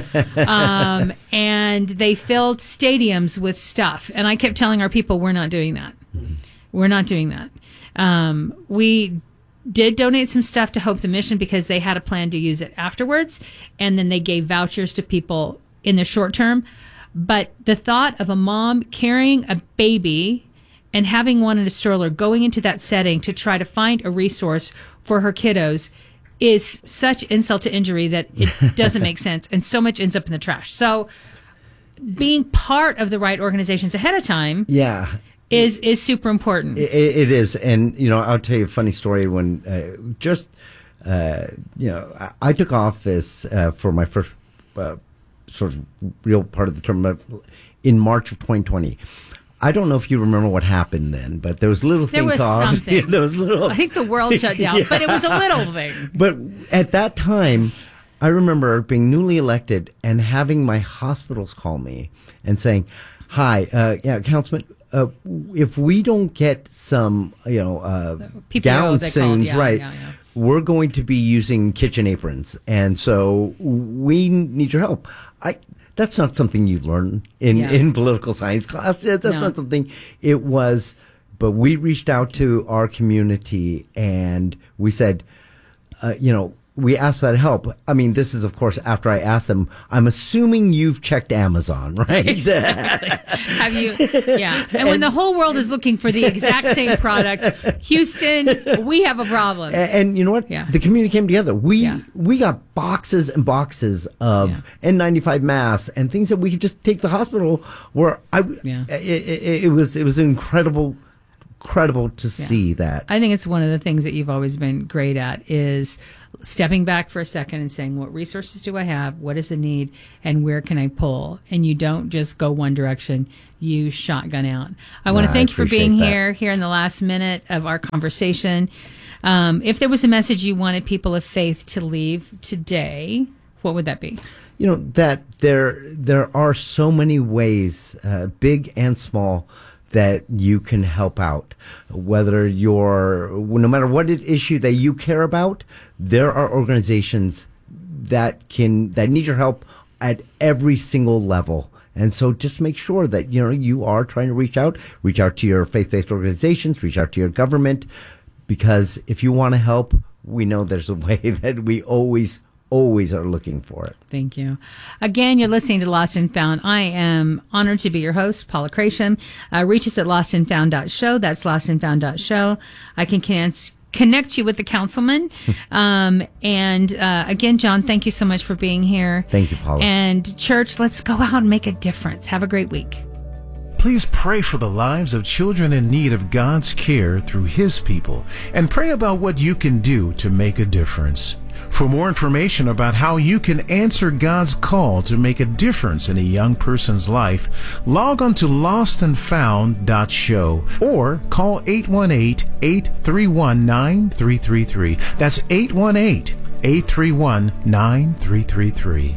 [SPEAKER 14] And they filled stadiums with stuff. And I kept telling our people, we're not doing that. We're not doing that. We did donate some stuff to Hope the Mission because they had a plan to use it afterwards. And then they gave vouchers to people in the short term. But the thought of a mom carrying a baby and having one in a stroller going into that setting to try to find a resource for her kiddos is such insult to injury that it doesn't make sense. And so much ends up in the trash. So being part of the right organizations ahead of time.
[SPEAKER 15] Yeah.
[SPEAKER 14] Is super important.
[SPEAKER 15] It is. And, I'll tell you a funny story when I took office for my first sort of real part of the term in March of 2020. I don't know if you remember what happened then, but there was a little thing
[SPEAKER 14] called... something.
[SPEAKER 15] Yeah, there was little...
[SPEAKER 14] I think the world shut down, but it was a little thing.
[SPEAKER 15] But at that time, I remember being newly elected and having my hospitals call me and saying, hi, Councilman... if we don't get some, gowns soon, right? we're going to be using kitchen aprons, and so we need your help. That's not something you learn in political science class. That's not something it was. But we reached out to our community and we said, we asked that help. I mean, this is, of course, after I asked them, I'm assuming you've checked Amazon, right?
[SPEAKER 14] Exactly. Have you? Yeah. And when the whole world is looking for the exact same product, Houston, we have a problem.
[SPEAKER 15] And you know what? Yeah. The community came together. We got boxes and boxes of N95 masks and things that we could just take to the hospital where it was incredible to see that.
[SPEAKER 14] I think it's one of the things that you've always been great at is stepping back for a second and saying, what resources do I have? What is the need? And where can I pull? And you don't just go one direction. You shotgun out. I want to thank you for being here in the last minute of our conversation. If there was a message you wanted people of faith to leave today, what would that be?
[SPEAKER 15] That there are so many ways, big and small, that you can help out. No matter what issue that you care about, there are organizations that need your help at every single level. And so just make sure that, you are trying to reach out to your faith-based organizations, reach out to your government, because if you want to help, we know there's a way that we always are looking for it.
[SPEAKER 14] Thank you. Again, you're listening to Lost and Found. I am honored to be your host, Paula Crasham. Reach us at lostandfound.show. That's lostandfound.show. I can connect you with the councilman. Again, John, thank you so much for being here.
[SPEAKER 15] Thank you, Paula.
[SPEAKER 14] And church, let's go out and make a difference. Have a great week.
[SPEAKER 13] Please pray for the lives of children in need of God's care through His people, and pray about what you can do to make a difference. For more information about how you can answer God's call to make a difference in a young person's life, log on to lostandfound.show or call 818-831-9333. That's 818-831-9333.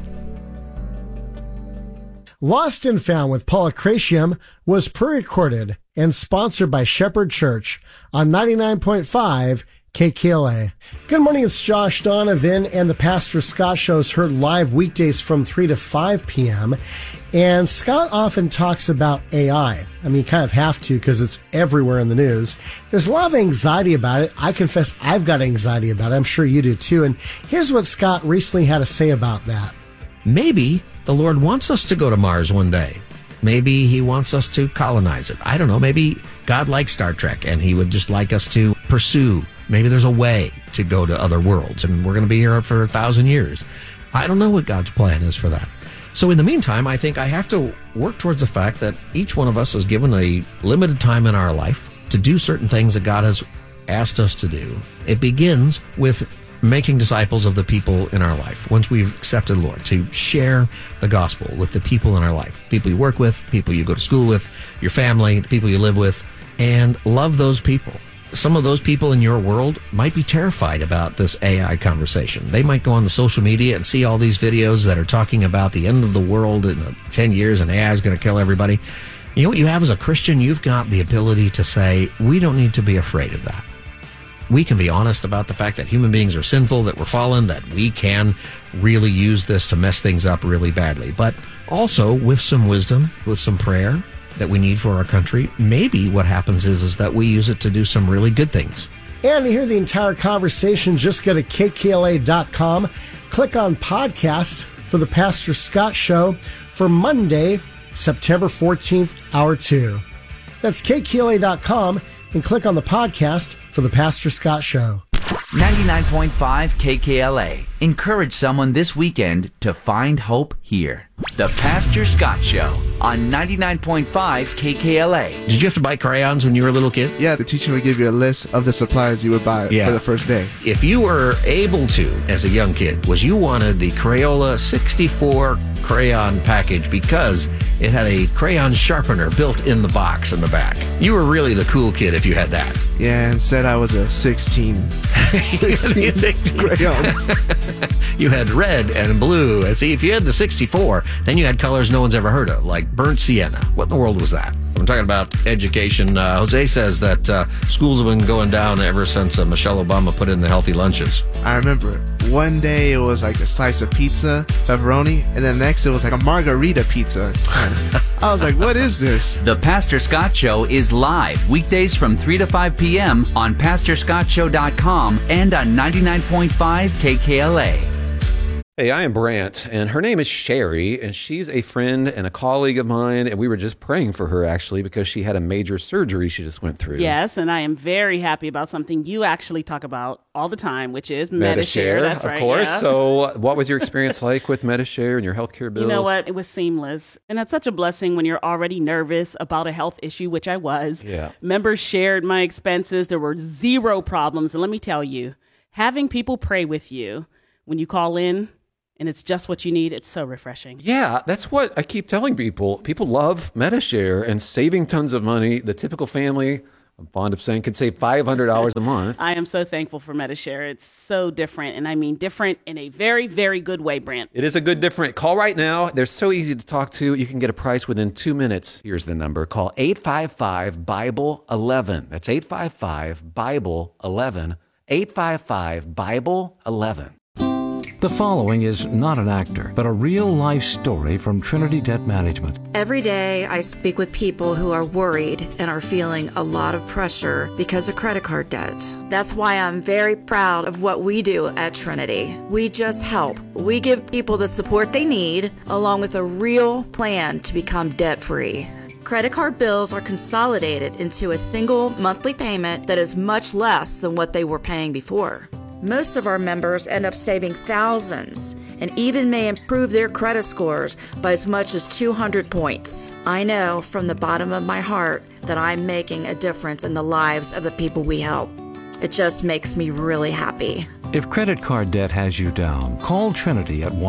[SPEAKER 3] Lost and Found with Paula Crasham was pre-recorded and sponsored by Shepherd Church on 99.5 KKLA. Good morning, it's Josh Donovan, and the Pastor Scott Show is heard live weekdays from 3 to 5 p.m. And Scott often talks about AI. I mean, you kind of have to because it's everywhere in the news. There's a lot of anxiety about it. I confess I've got anxiety about it. I'm sure you do too. And here's what Scott recently had to say about that.
[SPEAKER 9] Maybe the Lord wants us to go to Mars one day. Maybe He wants us to colonize it. I don't know. Maybe God likes Star Trek and He would just like us to pursue. Maybe there's a way to go to other worlds and we're going to be here for 1,000 years. I don't know what God's plan is for that. So in the meantime, I think I have to work towards the fact that each one of us is given a limited time in our life to do certain things that God has asked us to do. It begins with making disciples of the people in our life. Once we've accepted the Lord, to share the gospel with the people in our life, people you work with, people you go to school with, your family, the people you live with, and love those people. Some of those people in your world might be terrified about this AI conversation. They might go on the social media and see all these videos that are talking about the end of the world in 10 years and AI is going to kill everybody. You know what you have as a Christian? You've got the ability to say, we don't need to be afraid of that. We can be honest about the fact that human beings are sinful, that we're fallen, that we can really use this to mess things up really badly. But also with some wisdom, with some prayer that we need for our country, maybe what happens is that we use it to do some really good things.
[SPEAKER 3] And to hear the entire conversation, just go to kkla.com, click on podcasts for the Pastor Scott Show for Monday, September 14th, Hour 2. That's kkla.com and click on the podcast for the Pastor Scott Show.
[SPEAKER 4] 99.5 KKLA. Encourage someone this weekend to find hope here. The Pastor Scott Show on 99.5 KKLA.
[SPEAKER 9] Did you have to buy crayons when you were a little kid?
[SPEAKER 10] Yeah, the teacher would give you a list of the supplies you would buy for the first day.
[SPEAKER 9] If you were able to, as a young kid, you wanted the Crayola 64 crayon package because it had a crayon sharpener built in the box in the back. You were really the cool kid if you had that.
[SPEAKER 10] Yeah, and said I was a 16 crayons.
[SPEAKER 9] You had red and blue. And see, if you had the 64, then you had colors no one's ever heard of, like burnt sienna. What in the world was that? I'm talking about education. Jose says that schools have been going down ever since Michelle Obama put in the healthy lunches.
[SPEAKER 10] I remember one day it was like a slice of pizza, pepperoni, and then next it was like a margarita pizza. I was like, what is this?
[SPEAKER 4] The Pastor Scott Show is live weekdays from 3 to 5 p.m. on PastorScottShow.com and on 99.5 KKLA.
[SPEAKER 5] Hey, I am Brant, and her name is Sherry, and she's a friend and a colleague of mine, and we were just praying for her, actually, because she had a major surgery she just went through.
[SPEAKER 6] Yes, and I am very happy about something you actually talk about all the time, which is Medi-Share. That's right,
[SPEAKER 5] of course.
[SPEAKER 6] Yeah.
[SPEAKER 5] So what was your experience like with Medi-Share and your healthcare bills?
[SPEAKER 6] You know what? It was seamless, and that's such a blessing when you're already nervous about a health issue, which I was.
[SPEAKER 5] Yeah.
[SPEAKER 6] Members shared my expenses. There were zero problems, and let me tell you, having people pray with you when you call in, and it's just what you need, it's so refreshing.
[SPEAKER 5] Yeah, that's what I keep telling people. People love Medi-Share and saving tons of money. The typical family, I'm fond of saying, could save $500 a month.
[SPEAKER 6] I am so thankful for Medi-Share. It's so different, and I mean different in a very, very good way, Brant.
[SPEAKER 5] It is a good different. Call right now. They're so easy to talk to. You can get a price within 2 minutes. Here's the number. Call 855-BIBLE-11. That's 855-BIBLE-11. 855-BIBLE-11.
[SPEAKER 7] The following is not an actor, but a real-life story from Trinity Debt Management.
[SPEAKER 8] Every day I speak with people who are worried and are feeling a lot of pressure because of credit card debt. That's why I'm very proud of what we do at Trinity. We just help. We give people the support they need, along with a real plan to become debt-free. Credit card bills are consolidated into a single monthly payment that is much less than what they were paying before. Most of our members end up saving thousands and even may improve their credit scores by as much as 200 points. I know from the bottom of my heart that I'm making a difference in the lives of the people we help. It just makes me really happy.
[SPEAKER 7] If credit card debt has you down, call Trinity at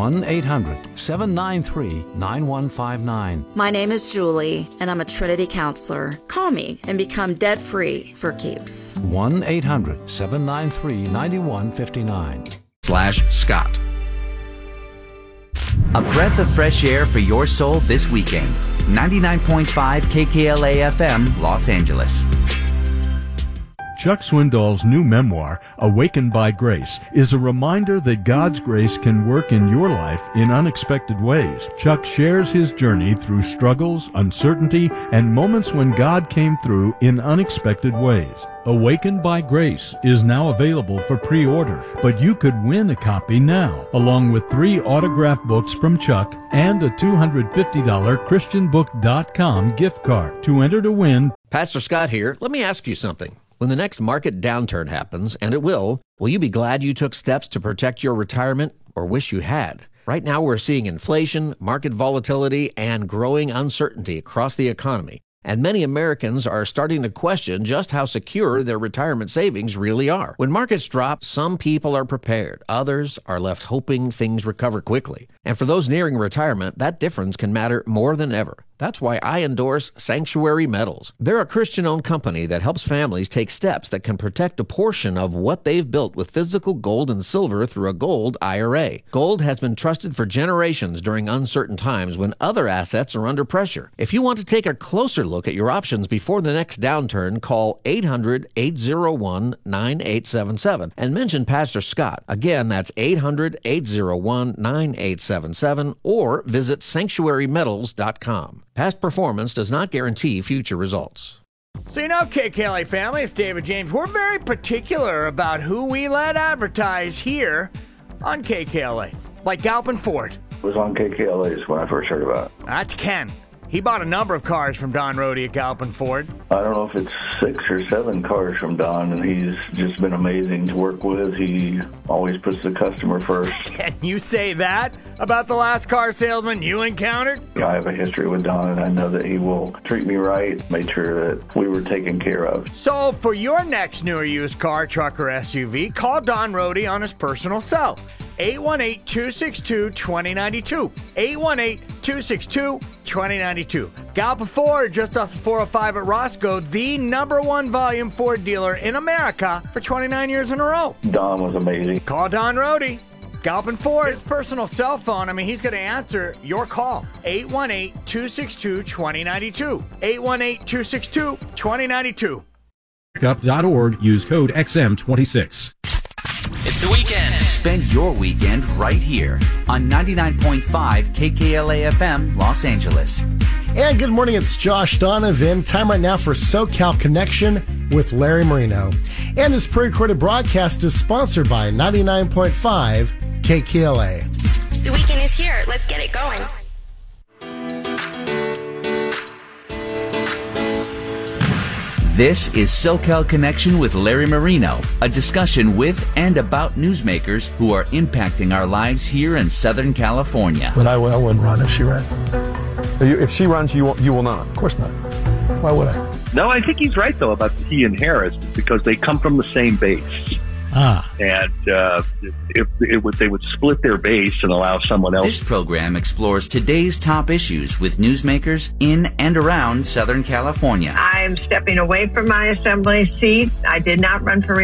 [SPEAKER 7] 1-800-793-9159.
[SPEAKER 8] My name is Julie, and I'm a Trinity counselor. Call me and become debt-free for keeps.
[SPEAKER 11] 1-800-793-9159.
[SPEAKER 4] A breath of fresh air for your soul this weekend. 99.5 KKLA FM, Los Angeles.
[SPEAKER 16] Chuck Swindoll's new memoir, Awakened by Grace, is a reminder that God's grace can work in your life in unexpected ways. Chuck shares his journey through struggles, uncertainty, and moments when God came through in unexpected ways. Awakened by Grace is now available for pre-order, but you could win a copy now, along with 3 autographed books from Chuck and a $250 ChristianBook.com gift card. To enter to win,
[SPEAKER 9] Pastor Scott here. Let me ask you something. When the next market downturn happens, and it will you be glad you took steps to protect your retirement or wish you had? Right now we're seeing inflation, market volatility, and growing uncertainty across the economy. And many Americans are starting to question just how secure their retirement savings really are. When markets drop, some people are prepared. Others are left hoping things recover quickly. And for those nearing retirement, that difference can matter more than ever. That's why I endorse Sanctuary Metals. They're a Christian-owned company that helps families take steps that can protect a portion of what they've built with physical gold and silver through a gold IRA. Gold has been trusted for generations during uncertain times when other assets are under pressure. If you want to take a closer look at your options before the next downturn, call 800-801-9877 and mention Pastor Scott. Again, that's 800-801-9877 or visit sanctuarymetals.com. Past performance does not guarantee future results.
[SPEAKER 17] So you know, KKLA family, it's David James. We're very particular about who we let advertise here on KKLA, like Galpin Ford.
[SPEAKER 18] It was on KKLA's when I first heard about it.
[SPEAKER 17] That's Ken. He bought a number of cars from Don Rohde at Galpin Ford.
[SPEAKER 18] I don't know if it's 6 or 7 cars from Don, and he's just been amazing to work with. He always puts the customer first.
[SPEAKER 17] Can you say that about the last car salesman you encountered?
[SPEAKER 18] I have a history with Don, and I know that he will treat me right, made sure that we were taken care of.
[SPEAKER 17] So for your next new or used car, truck, or SUV, call Don Rohde on his personal cell. 818-262-2092. 818-262-2092. Galpin Ford, just off the 405 at Roscoe, the #1 volume Ford dealer in America for 29 years in a row.
[SPEAKER 18] Don was amazing.
[SPEAKER 17] Call Don Rohde. Galpin Ford, his personal cell phone, he's going to answer your call. 818-262-2092. 818-262-2092.
[SPEAKER 19] Up.org. Use code XM26.
[SPEAKER 4] It's the weekend. Spend your weekend right here on 99.5 KKLA FM, Los Angeles.
[SPEAKER 3] And good morning, it's Josh Donovan. Time right now for SoCal Connection with Larry Marino. And this pre-recorded broadcast is sponsored by 99.5 KKLA.
[SPEAKER 12] The weekend is here. Let's get it going.
[SPEAKER 4] This is SoCal Connection with Larry Marino, a discussion with and about newsmakers who are impacting our lives here in Southern California.
[SPEAKER 20] But I wouldn't run if she ran.
[SPEAKER 21] If she runs, you will not?
[SPEAKER 20] Of course not. Why would I?
[SPEAKER 22] No, I think he's right, though, about he and Harris, because they come from the same base. And if they would split their base and allow someone else.
[SPEAKER 4] This program explores today's top issues with newsmakers in and around Southern California.
[SPEAKER 23] I'm stepping away from my assembly seat. I did not run for